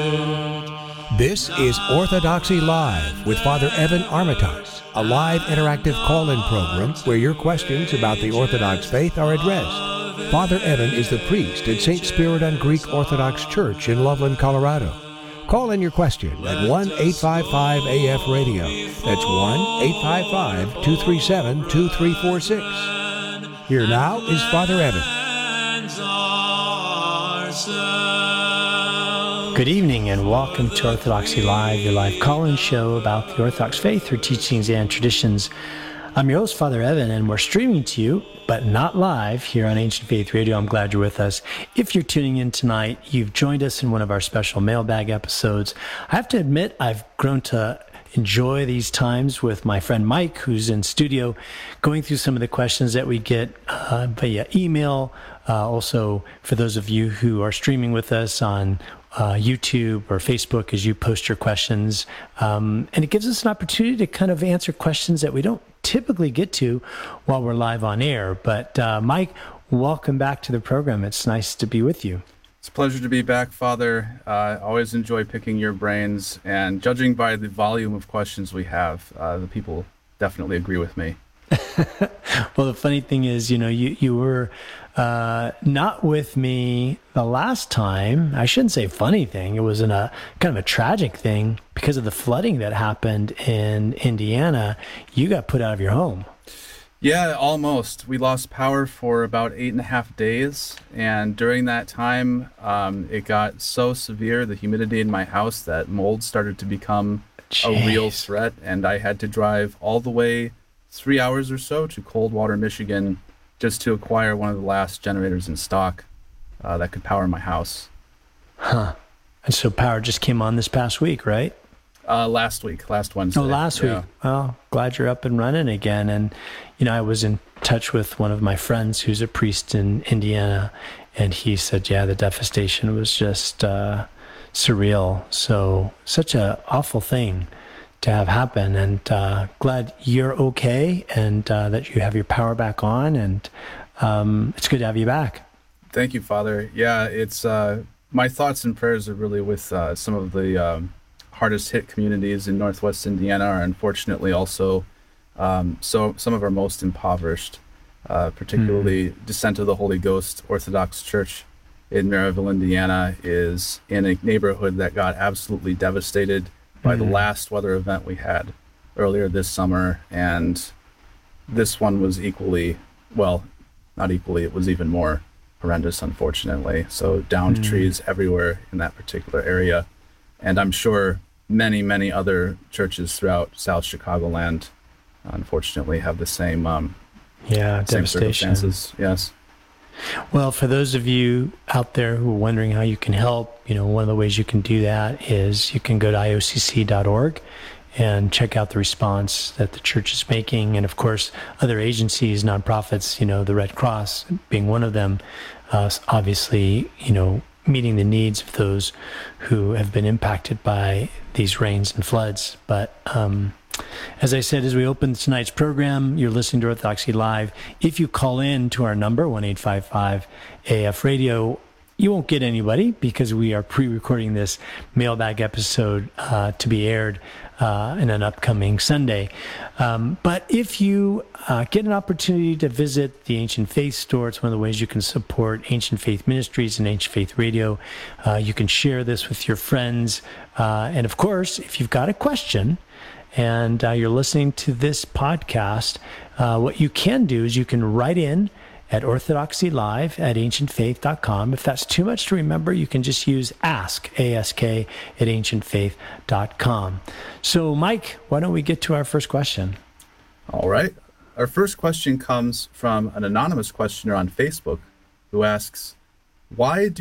This is Orthodoxy Live with Father Evan Armitage, a live interactive call-in program where your questions about the Orthodox faith are addressed. Father Evan is the priest at St. Spiridon Greek Orthodox Church in Loveland, Colorado. Call in your question at 1-855-AF-RADIO. That's 1-855-237-2346. Here now is Father Evan. Good evening and welcome to Orthodoxy Live, your live call-in show about the Orthodox faith, her teachings and traditions. I'm your host, Father Evan, and we're streaming to you, but not live, here on Ancient Faith Radio. I'm glad you're with us. If you're tuning in tonight, you've joined us in one of our special mailbag episodes. I have to admit, I've grown to enjoy these times with my friend Mike, who's in studio, going through some of the questions that we get via email. Also, for those of you who are streaming with us on YouTube or Facebook as you post your questions. And it gives us an opportunity to kind of answer questions that we don't typically get to while we're live on air. But Mike, welcome back to the program. It's nice to be with you. It's a pleasure to be back, Father. I always enjoy picking your brains, and judging by the volume of questions we have, the people definitely agree with me. Well, the funny thing is, you were not with me the last time. I shouldn't say funny thing. It was kind of a tragic thing because of the flooding that happened in Indiana. You got put out of your home. Yeah, almost. We lost power for about 8.5 days. And during that time, it got so severe, the humidity in my house, that mold started to become a real threat. And I had to drive all the way 3 hours or so to Coldwater, Michigan, just to acquire one of the last generators in stock that could power my house. Huh. And so power just came on this past week, right? Last Wednesday. Oh, last week. Well, glad you're up and running again. And, I was in touch with one of my friends who's a priest in Indiana, and he said, yeah, the devastation was just surreal. So such a awful thing to have happen, and glad you're okay and that you have your power back on, and it's good to have you back. Thank you, Father. Yeah, it's my thoughts and prayers are really with some of the hardest hit communities in Northwest Indiana, are unfortunately also some of our most impoverished, particularly Descent of the Holy Ghost Orthodox Church in Maryville, Indiana, is in a neighborhood that got absolutely devastated by the last weather event we had earlier this summer. And this one was equally, well, not equally, it was even more horrendous, unfortunately. So downed trees everywhere in that particular area. And I'm sure many, many other churches throughout South Chicagoland, unfortunately, have the same devastation. Circumstances. Yes. Well, for those of you out there who are wondering how you can help, one of the ways you can do that is you can go to iocc.org and check out the response that the church is making. And of course, other agencies, nonprofits, the Red Cross being one of them, obviously, meeting the needs of those who have been impacted by these rains and floods. But as I said, as we open tonight's program, you're listening to Orthodoxy Live. If you call in to our number, 1-855-AF-RADIO, you won't get anybody because we are pre-recording this mailbag episode to be aired in an upcoming Sunday. But if you get an opportunity to visit the Ancient Faith store, it's one of the ways you can support Ancient Faith Ministries and Ancient Faith Radio. You can share this with your friends. And of course, if you've got a question and you're listening to this podcast, what you can do is you can write in at orthodoxylive@ancientfaith.com. If that's too much to remember, you can just use ask, A-S-K, at ancientfaith.com. So, Mike, why don't we get to our first question? All right. Our first question comes from an anonymous questioner on Facebook who asks, why do